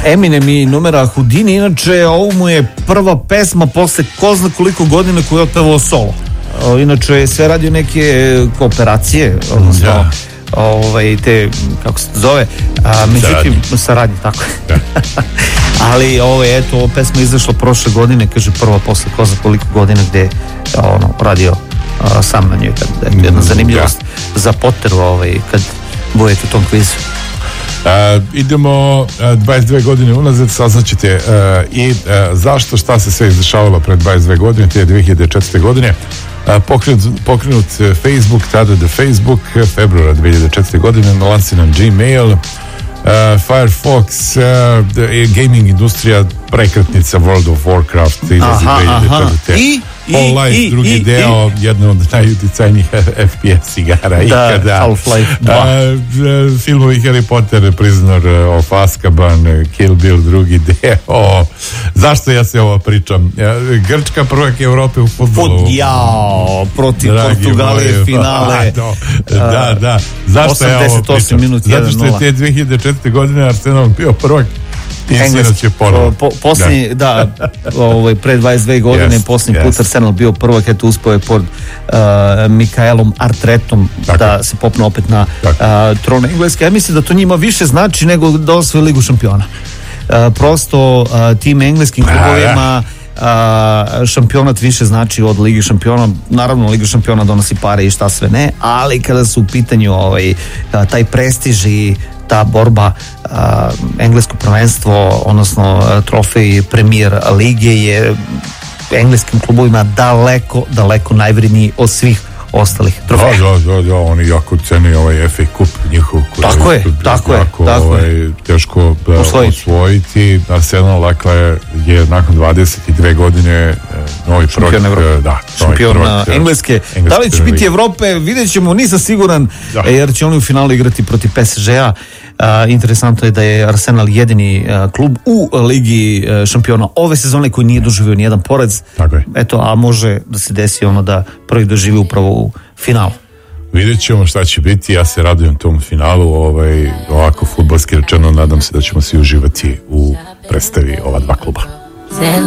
Eminem i Numera Houdini, inače ovo mu je prva pesma posle ko zna koliko godina koju je otpevao solo. Inače sve radio neke kooperacije, odnosno te, kako se to zove, međutim, saradnje, tako je. Ali ovo pesma je izašla prošle godine, kaže prva posle ko zna koliko godina, gde je radio sam na njoj. Jedna zanimljivost za Potteru kad budete u tom kvizu. Idemo 22 godine unazad, saznaćete i zašto, šta se sve izdešavalo pred 22 godine, te 2004. godine. Pokrenut Facebook, tada The Facebook, februara 2004. godine, lansiran Gmail, Firefox, gaming industrija, prekretnica World of Warcraft izlazi 2004. All-Life, drugi deo, jedna od najuticajnijih FPS igara ikada. Half-Life 2. Filmovi Harry Potter, Prisoner of Azkaban, Kill Bill, drugi deo. Zašto ja se ovo pričam? Grčka prvak Evrope u fudbalu. Protiv Portugalije finale. Da. Zašto ja ovo pričam? Zato što je te 2004. godine Arsenal bio prvak. Posljednji, pre 22 godine posljednji put Arsenal bio prvak, uspeo je pod Mikaelom Artetom da se popne opet na tron Engleske. Ja mislim da to njima više znači nego da osvoje Ligu šampiona. Prosto tim engleskim klubovima šampionat više znači od Lige šampiona. Naravno, Liga šampiona donosi pare i šta sve ne, ali kada su u pitanju taj prestiž i ta borba, englesko prvenstvo, odnosno trofej Premier lige je engleskim klubovima daleko najvredniji od svih ostalih trofeja. Da, oni jako ceni ovaj FA Cup njihov. Tako je. Teško osvojiti. Arsenal, dakle, je nakon 22 godine novi prvak. Šampion Engleske. Da li će biti Evrope, vidjet ćemo, nisam siguran, jer će oni u finalu igrati protiv PSG-a. Interesantno je da je Arsenal jedini klub u Ligi šampiona ove sezone koji nije doživio nijedan poraz. A može da se desi da prvi doživi upravo u finalu. Vidjet ćemo šta će biti, ja se radujem tom finalu, ovako fudbalski rečeno, nadam se da ćemo svi uživati u predstavi ova dva kluba.